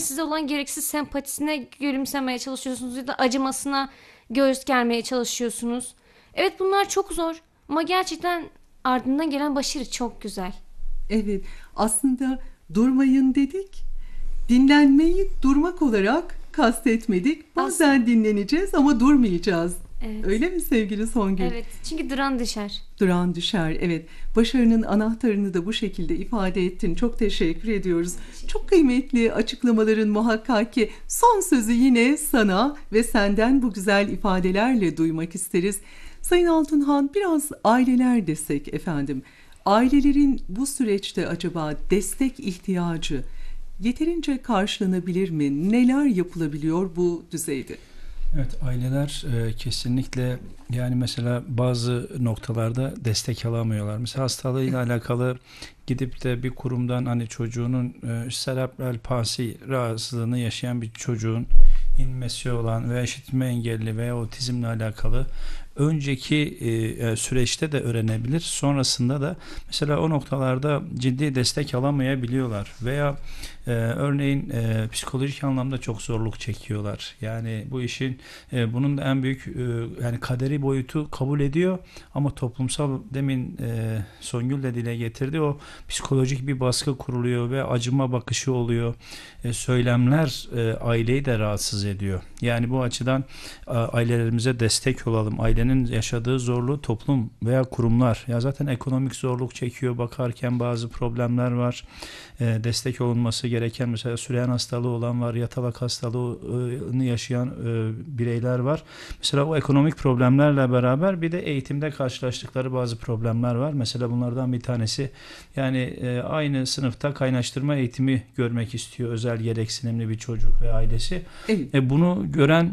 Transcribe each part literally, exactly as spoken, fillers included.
size olan gereksiz sempatisine gülümsemeye çalışıyorsunuz ya da acımasına göğüs germeye çalışıyorsunuz. Evet, bunlar çok zor ama gerçekten ardından gelen başarı çok güzel. Evet, aslında durmayın dedik. Dinlenmeyi durmak olarak kastetmedik. Bazen Aslında. dinleneceğiz ama durmayacağız. Evet. Öyle mi sevgili Songül? Evet, çünkü duran düşer. Duran düşer, evet. Başarının anahtarını da bu şekilde ifade ettin. Çok teşekkür ediyoruz. Çok kıymetli açıklamaların muhakkak ki. Son sözü yine sana ve senden bu güzel ifadelerle duymak isteriz. Sayın Altunhan, biraz aileler desek efendim. Ailelerin bu süreçte acaba destek ihtiyacı yeterince karşılanabilir mi? Neler yapılabiliyor bu düzeyde? Evet, aileler e, kesinlikle, yani mesela bazı noktalarda destek alamıyorlar. Mesela hastalığıyla alakalı gidip de bir kurumdan, hani çocuğunun e, serebral palsi rahatsızlığını yaşayan bir çocuğun inmesi olan veya işitme engelli veya otizmle alakalı önceki e, süreçte de öğrenebilir. Sonrasında da mesela o noktalarda ciddi destek alamayabiliyorlar veya e, örneğin e, psikolojik anlamda çok zorluk çekiyorlar. Yani bu işin e, bunun da en büyük e, yani kaderi boyutu kabul ediyor ama toplumsal, demin e, Songül de dile getirdi, o psikolojik bir baskı kuruluyor ve acıma bakışı oluyor. E, söylemler e, aileyi de rahatsız ediyor. Yani bu açıdan e, ailelerimize destek olalım. Ailenin yaşadığı zorluğu toplum veya kurumlar, ya zaten ekonomik zorluk çekiyor, bakarken bazı problemler var. E, destek olunması gereken, mesela süreyen hastalığı olan var, yatalak hastalığını yaşayan e, bireyler var. Mesela o ekonomik problemlerle beraber bir de eğitimde karşılaştıkları bazı problemler var. Mesela bunlardan bir tanesi, yani e, aynı sınıfta kaynaştırma eğitimi görmek istiyor özel gereksinimli bir çocuk ve ailesi. Evet. E, bunu gören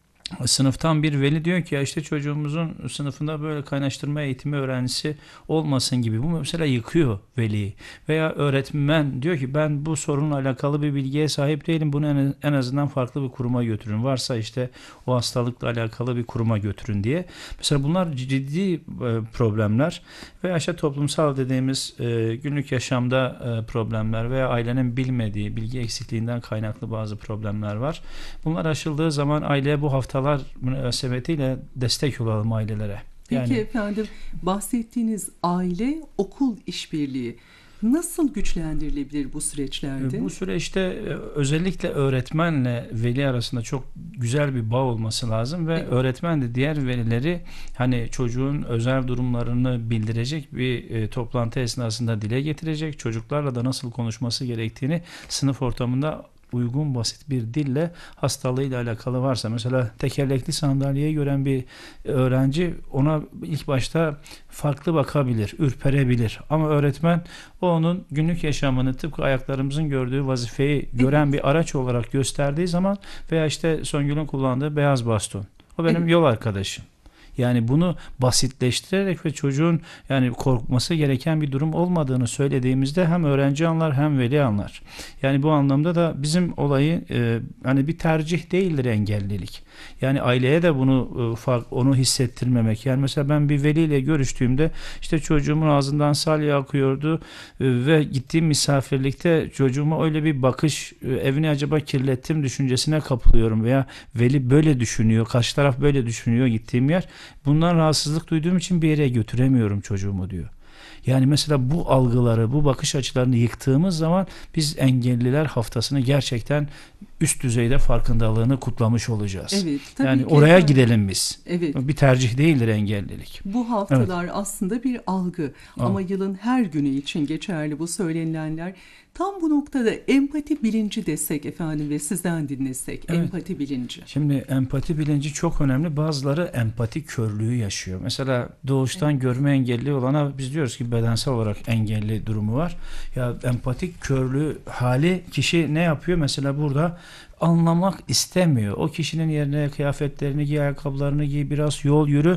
sınıftan bir veli diyor ki ya işte çocuğumuzun sınıfında böyle kaynaştırma eğitimi öğrencisi olmasın gibi. Bu mesela yıkıyor veliyi. Veya öğretmen diyor ki ben bu sorunla alakalı bir bilgiye sahip değilim. Bunu en azından farklı bir kuruma götürün. Varsa işte o hastalıkla alakalı bir kuruma götürün diye. Mesela bunlar ciddi problemler veya işte toplumsal dediğimiz günlük yaşamda problemler veya ailenin bilmediği, bilgi eksikliğinden kaynaklı bazı problemler var. Bunlar aşıldığı zaman aileye bu hafta münasebetiyle destek olalım ailelere. Peki Yani, efendim, bahsettiğiniz aile okul işbirliği nasıl güçlendirilebilir bu süreçlerde? Bu süreçte özellikle öğretmenle veli arasında çok güzel bir bağ olması lazım ve evet. Öğretmen de diğer velileri hani çocuğun özel durumlarını bildirecek bir e, toplantı esnasında dile getirecek. Çocuklarla da nasıl konuşması gerektiğini sınıf ortamında uygun, basit bir dille hastalığıyla alakalı varsa, mesela tekerlekli sandalyeyi gören bir öğrenci ona ilk başta farklı bakabilir, ürperebilir. Ama öğretmen o onun günlük yaşamını tıpkı ayaklarımızın gördüğü vazifeyi gören bir araç olarak gösterdiği zaman veya işte Songül'ün kullandığı beyaz baston. O benim yol arkadaşım. Yani bunu basitleştirerek ve çocuğun yani korkması gereken bir durum olmadığını söylediğimizde hem öğrenci anlar hem veli anlar. Yani bu anlamda da bizim olayı e, hani bir tercih değildir engellilik. Yani aileye de bunu e, onu hissettirmemek. Yani mesela ben bir veliyle görüştüğümde işte çocuğumun ağzından salya akıyordu e, ve gittiğim misafirlikte çocuğuma öyle bir bakış, e, evini acaba kirlettim düşüncesine kapılıyorum veya veli böyle düşünüyor, karşı taraf böyle düşünüyor gittiğim yer. Bundan rahatsızlık duyduğum için bir yere götüremiyorum çocuğumu diyor. Yani mesela bu algıları, bu bakış açılarını yıktığımız zaman biz engelliler haftasını gerçekten üst düzeyde farkındalığını kutlamış olacağız. Evet, tabii yani ki oraya efendim. Gidelim biz. Evet. Bir tercih değildir engellilik. Bu haftalar evet. aslında bir algı. Evet. Aa. Ama yılın her günü için geçerli bu söylenilenler. Tam bu noktada empati bilinci desek efendim ve sizden dinlesek. Evet. Empati bilinci. Şimdi empati bilinci çok önemli. Bazıları empati körlüğü yaşıyor. Mesela doğuştan evet. görme engelli olana biz diyoruz ki bedensel olarak engelli durumu var. Ya empatik körlüğü hali kişi ne yapıyor? Mesela burada anlamak istemiyor. O kişinin yerine kıyafetlerini giy, ayakkabılarını giy, biraz yol yürü.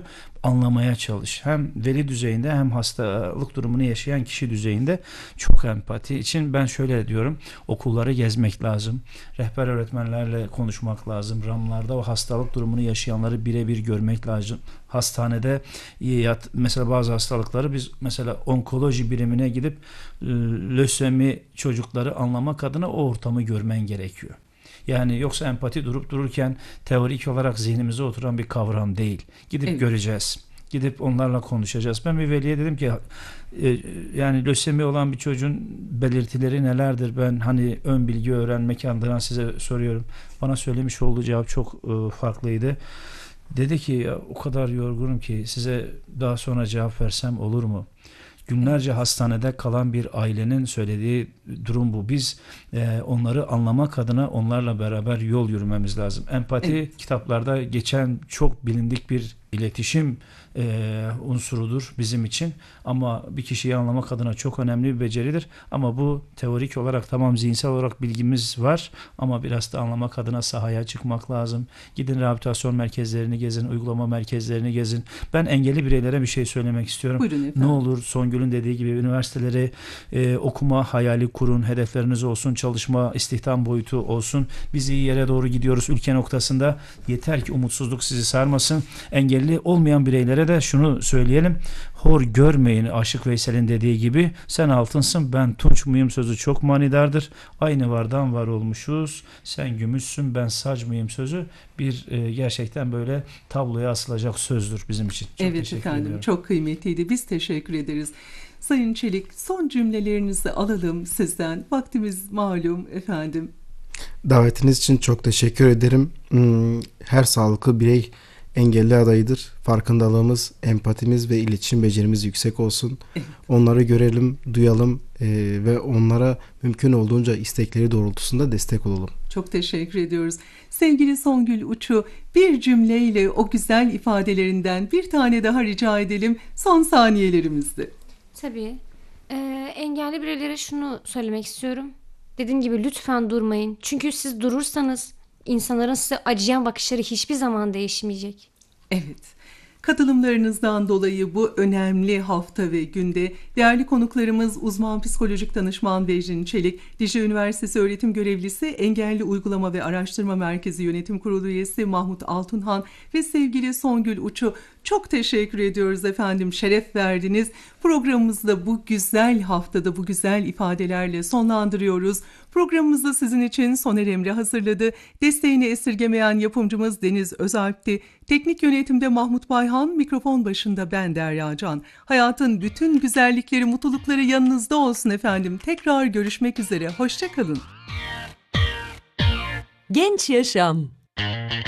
anlamaya çalış. Hem veli düzeyinde hem hastalık durumunu yaşayan kişi düzeyinde çok empati için ben şöyle diyorum. Okulları gezmek lazım. Rehber öğretmenlerle konuşmak lazım. Ramlarda o hastalık durumunu yaşayanları birebir görmek lazım. Hastanede yat, mesela bazı hastalıkları biz mesela onkoloji birimine gidip e, lösemi çocukları anlamak adına o ortamı görmen gerekiyor. Yani yoksa empati durup dururken teorik olarak zihnimize oturan bir kavram değil. Gidip Evet. göreceğiz. Gidip onlarla konuşacağız. Ben bir veliye dedim ki e, yani lösemi olan bir çocuğun belirtileri nelerdir? Ben hani ön bilgi öğrenmek adına size soruyorum. Bana söylemiş olduğu cevap çok e, farklıydı. Dedi ki ya, o kadar yorgunum ki size daha sonra cevap versem olur mu? Günlerce hastanede kalan bir ailenin söylediği durum bu. Biz e, onları anlamak adına onlarla beraber yol yürümemiz lazım. Empati Evet. kitaplarda geçen çok bilindik bir iletişim e, unsurudur bizim için. Ama bir kişiyi anlamak adına çok önemli bir beceridir. Ama bu teorik olarak tamam zihinsel olarak bilgimiz var ama biraz da anlamak adına sahaya çıkmak lazım. Gidin rehabilitasyon merkezlerini gezin, uygulama merkezlerini gezin. Ben engelli bireylere bir şey söylemek istiyorum. Buyurun efendim. Ne olur Songül'ün dediği gibi üniversiteleri e, okuma hayali kurun, hedefleriniz olsun, çalışma, istihdam boyutu olsun. Biz iyi yere doğru gidiyoruz ülke noktasında. Yeter ki umutsuzluk sizi sarmasın. Engelli olmayan bireylere de şunu söyleyelim. Hor görmeyin, Aşık Veysel'in dediği gibi. Sen altınsın, ben tunç muyum sözü çok manidardır. Aynı vardan var olmuşuz. Sen gümüşsün, ben sac mıyım sözü bir e, gerçekten böyle tabloya asılacak sözdür bizim için. Çok Evet teşekkür efendim, ediyorum. çok kıymetliydi. Biz teşekkür ederiz. Sayın Çelik, son cümlelerinizi alalım sizden. Vaktimiz malum efendim. Davetiniz için çok teşekkür ederim. Hmm, Her sağlıklı birey engelli adayıdır. Farkındalığımız, empatimiz ve iletişim becerimiz yüksek olsun. Evet. Onları görelim, duyalım e, ve onlara mümkün olduğunca istekleri doğrultusunda destek olalım. Çok teşekkür ediyoruz. Sevgili Songül Uçu, bir cümleyle o güzel ifadelerinden bir tane daha rica edelim son saniyelerimizde. Tabii. Ee, engelli bireylere şunu söylemek istiyorum. Dediğim gibi lütfen durmayın. Çünkü siz durursanız insanların size acıyan bakışları hiçbir zaman değişmeyecek. Evet. Katılımlarınızdan dolayı bu önemli hafta ve günde değerli konuklarımız uzman psikolojik danışman Bejrin Çelik, Dicle Üniversitesi öğretim görevlisi, Engelli Uygulama ve Araştırma Merkezi Yönetim Kurulu üyesi Mahmut Altunhan ve sevgili Songül Uçu, çok teşekkür ediyoruz efendim. Şeref verdiniz. Programımızı da bu güzel haftada bu güzel ifadelerle sonlandırıyoruz. Programımızı sizin için Soner Emre hazırladı. Desteğini esirgemeyen yapımcımız Deniz Özalp'ti. Teknik yönetimde Mahmut Bayhan, mikrofon başında ben Derya Can. Hayatın bütün güzellikleri, mutlulukları yanınızda olsun efendim. Tekrar görüşmek üzere. Hoşça kalın. Genç Yaşam.